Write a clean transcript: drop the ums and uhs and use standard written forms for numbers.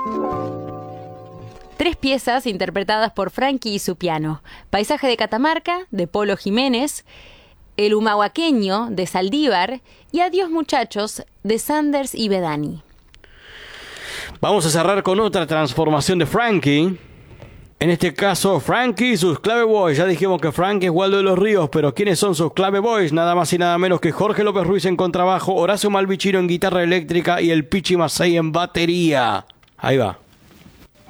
Tres piezas interpretadas por Frankie y su piano: Paisaje de Catamarca, de Polo Jiménez; El Humahuaqueño, de Saldívar; y Adiós Muchachos, de Sanders y Bedani. Vamos a cerrar con otra transformación de Frankie. En este caso, Frankie y sus Clave Boys. Ya dijimos que Frankie es Waldo de los Ríos, pero ¿quiénes son sus Clave Boys? Nada más y nada menos que Jorge López Ruiz en contrabajo, Horacio Malvichino en guitarra eléctrica y el Pichi Macei en batería. Ahí va.